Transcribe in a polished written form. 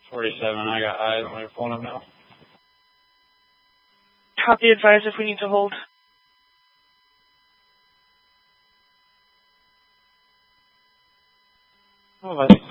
47, I got eyes on your phone now. Copy, advise if we need to hold. Oh, I think